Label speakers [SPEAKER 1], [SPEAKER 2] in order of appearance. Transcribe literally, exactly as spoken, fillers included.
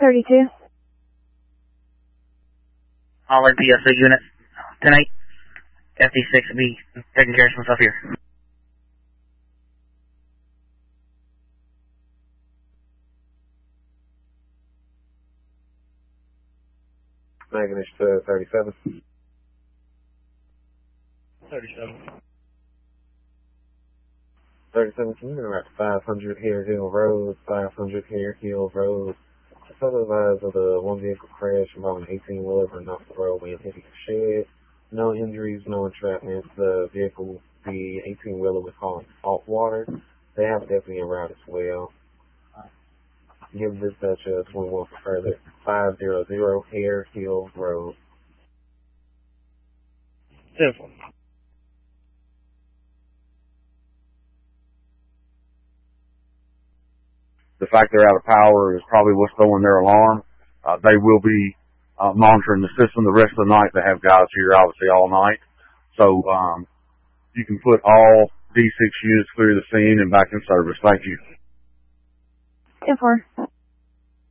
[SPEAKER 1] thirty-two.
[SPEAKER 2] All our P S A units tonight. F D six will be taking care of some stuff here.
[SPEAKER 3] Making it to thirty-seven.
[SPEAKER 4] thirty-seven.
[SPEAKER 3] thirty-seven, can you go to five hundred Hare Hill Road, five hundred Hare Hill Road. Just otherwise of the one vehicle crash involving eighteen wheeler and off the roadway and hitting a shed. No injuries, no entrapment. The vehicle, the eighteen wheeler was hauling salt water. They have deputy en route as well. Give dispatch a twenty-one for further. five hundred Hare Hill Road.
[SPEAKER 4] Simple.
[SPEAKER 5] The fact they're out of power is probably what's throwing their alarm. Uh, they will be uh, monitoring the system the rest of the night. They have guys here obviously all night. So um, you can put all D six units clear the scene and back in service. Thank you.
[SPEAKER 1] ten four.